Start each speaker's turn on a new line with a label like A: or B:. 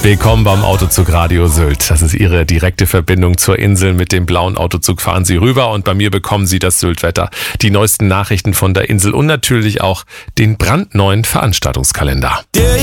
A: Willkommen beim Autozug Radio Sylt. Das ist Ihre direkte Verbindung zur Insel. Mit dem blauen Autozug fahren Sie rüber und bei mir bekommen Sie das Sylt-Wetter, die neuesten Nachrichten von der Insel und natürlich auch den brandneuen Veranstaltungskalender.